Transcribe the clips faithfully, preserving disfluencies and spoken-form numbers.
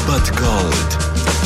But Gold.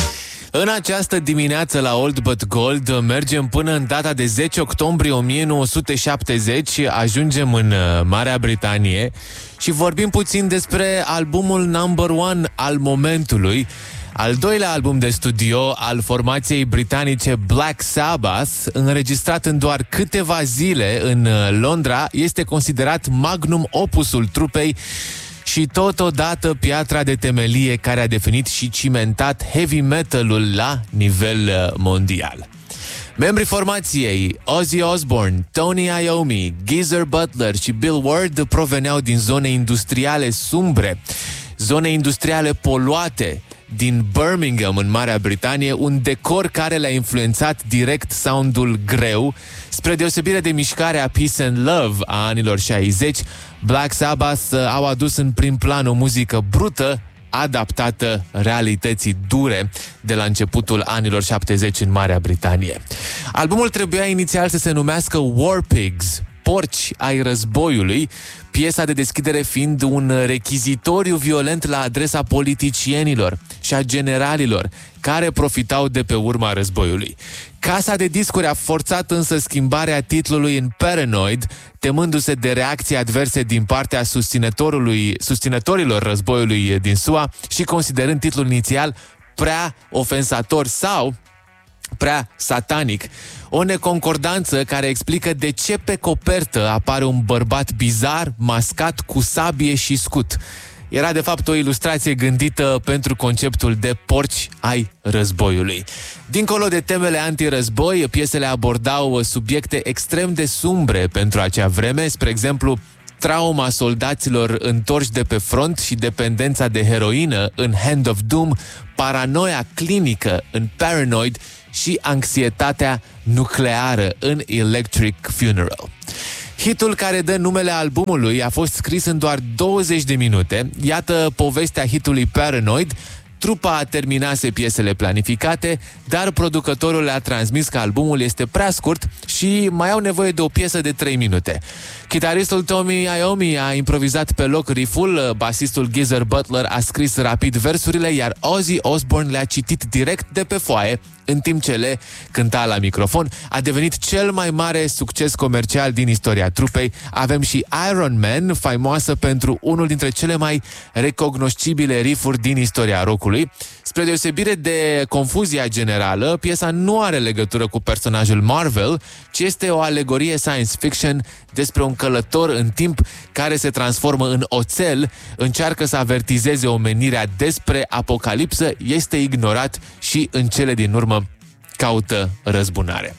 În această dimineață la Old But Gold mergem până în data de zece octombrie o mie nouă sute șaptezeci, ajungem în Marea Britanie și vorbim puțin despre albumul number one al momentului, al doilea album de studio al formației britanice Black Sabbath, înregistrat în doar câteva zile în Londra, este considerat magnum opusul trupei și totodată piatra de temelie care a definit și cimentat heavy metal-ul la nivel mondial. Membrii formației Ozzy Osbourne, Tony Iommi, Geezer Butler și Bill Ward proveneau din zone industriale sumbre, zone industriale poluate din Birmingham în Marea Britanie, un decor care le-a influențat direct soundul greu. Spre deosebire de mișcarea Peace and Love a anilor șaizeci, Black Sabbath au adus în prim plan o muzică brută, adaptată realității dure de la începutul anilor șaptezeci în Marea Britanie. Albumul trebuia inițial să se numească War Pigs, porci ai războiului, piesa de deschidere fiind un rechizitoriu violent la adresa politicienilor și a generalilor care profitau de pe urma războiului. Casa de discuri a forțat însă schimbarea titlului în Paranoid, temându-se de reacții adverse din partea susținătorului, susținătorilor războiului din S U A și considerând titlul inițial prea ofensator sau prea satanic. O neconcordanță care explică de ce pe copertă apare un bărbat bizar, mascat cu sabie și scut. Era de fapt o ilustrație gândită pentru conceptul de porci ai războiului. Dincolo de temele antirăzboi, piesele abordau subiecte extrem de sumbre pentru acea vreme, spre exemplu trauma soldaților întorși de pe front și dependența de heroină în Hand of Doom, paranoia clinică în Paranoid și anxietatea nucleară în Electric Funeral. Hitul care dă numele albumului a fost scris în doar douăzeci de minute. Iată povestea hitului Paranoid. Trupa terminase piesele planificate, dar producătorul le-a transmis că albumul este prea scurt și mai au nevoie de o piesă de trei minute. Chitaristul Tony Iommi a improvizat pe loc riff-ul, basistul Geezer Butler a scris rapid versurile, iar Ozzy Osbourne le-a citit direct de pe foaie, în timp ce le cânta la microfon. A devenit cel mai mare succes comercial din istoria trupei. Avem și Iron Man, faimoasă pentru unul dintre cele mai recognoscibile riff-uri din istoria rockului. Spre deosebire de confuzia generală, piesa nu are legătură cu personajul Marvel, ci este o alegorie science fiction despre un călător în timp care se transformă în oțel, încearcă să avertizeze omenirea despre apocalipsă, este ignorat și în cele din urmă caută răzbunare.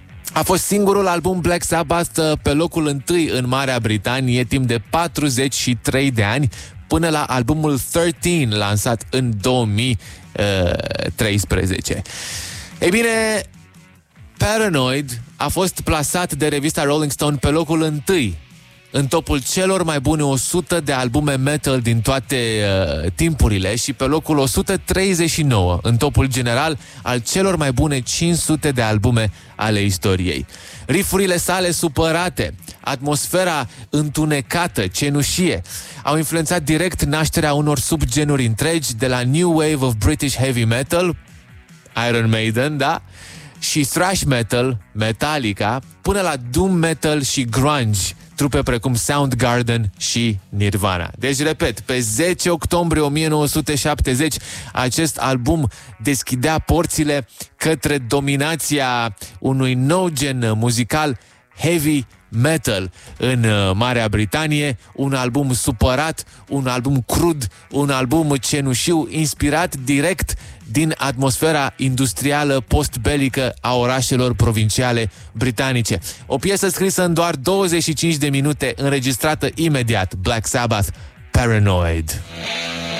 A fost singurul album Black Sabbath pe locul întâi în Marea Britanie timp de patruzeci și trei de ani, până la albumul treisprezece, lansat în două mii treisprezece. Ei bine, Paranoid a fost plasat de revista Rolling Stone pe locul întâi în topul celor mai bune o sută de albume metal din toate uh, timpurile și pe locul o sută treizeci și nouă în topul general al celor mai bune cinci sute de albume ale istoriei. Rifurile sale supărate, atmosfera întunecată, cenușie, au influențat direct nașterea unor subgenuri întregi, de la New Wave of British Heavy Metal, Iron Maiden, da? Și thrash metal, Metallica, până la doom metal și grunge, trupe precum Soundgarden și Nirvana. Deci, repet, pe zece octombrie o mie nouă sute șaptezeci, acest album deschidea porțile către dominația unui nou gen muzical, heavy metal, în Marea Britanie, un album supărat, un album crud, un album cenușiu, inspirat direct din atmosfera industrială post-belică a orașelor provinciale britanice. O piesă scrisă în doar douăzeci și cinci de minute, înregistrată imediat, Black Sabbath, Paranoid.